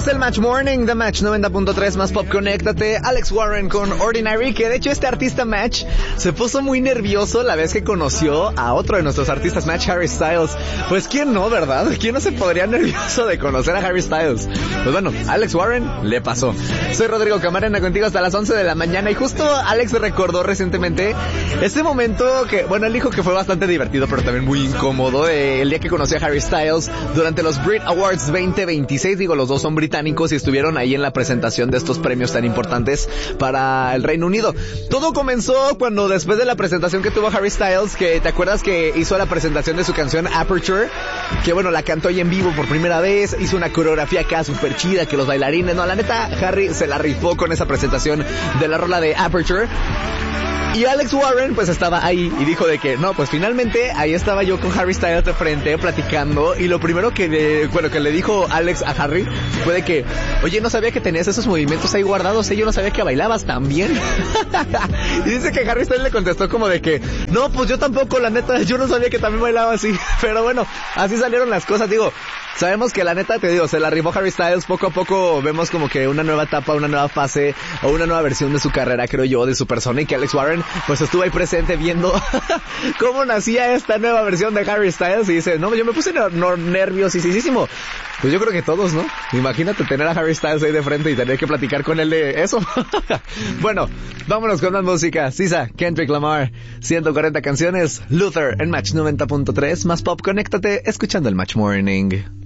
Es el Match Morning de Match 90.3 más pop. Conéctate. Alex Warren con Ordinary, que de hecho este artista Match se puso muy nervioso la vez que conoció a otro de nuestros artistas Match, Harry Styles. Pues quién no, ¿verdad? ¿Quién no se podría nervioso de conocer a Harry Styles? Pues bueno, Alex Warren le pasó. Soy Rodrigo Camarena, contigo hasta las 11 de la mañana, y justo Alex recordó recientemente este momento que, bueno, él dijo que fue bastante divertido, pero también muy incómodo, el día que conocí a Harry Styles durante los Brit Awards 2026. Digo, los dos son británicos y estuvieron ahí en la presentación de estos premios tan importantes para el Reino Unido. Todo comenzó cuando, después de la presentación que tuvo Harry Styles, que te acuerdas que hizo la presentación de su canción Aperture, que bueno, la cantó ahí en vivo por primera vez, hizo una coreografía acá súper chida, que los bailarines, no, la neta, Harry se la rifó con esa presentación de la rola de Aperture. Y Alex Warren pues estaba ahí y dijo de que no, pues finalmente ahí estaba yo con Harry Styles de frente platicando, y lo primero que le dijo Alex a Harry fue de que, oye, no sabía que tenías esos movimientos ahí guardados, yo no sabía que bailabas tan bien. Y dice que Harry Styles le contestó como de que, no, pues yo tampoco, la neta, yo no sabía que también bailaba así. Pero bueno, así salieron las cosas. Digo, sabemos que la neta, te digo, se la rifó Harry Styles. Poco a poco vemos como que una nueva etapa, una nueva fase o una nueva versión de su carrera, creo yo, de su persona, y que Alex Warren pues estuvo ahí presente viendo cómo nacía esta nueva versión de Harry Styles, y dice, no, yo me puse nerviosísimo. Pues yo creo que todos, ¿no? Imagínate tener a Harry Styles ahí de frente y tener que platicar con él de eso. Bueno, vámonos con más música. Sisa, Kendrick Lamar, 140 canciones, Luther en Match 90.3 más pop. Conéctate escuchando el Match Morning.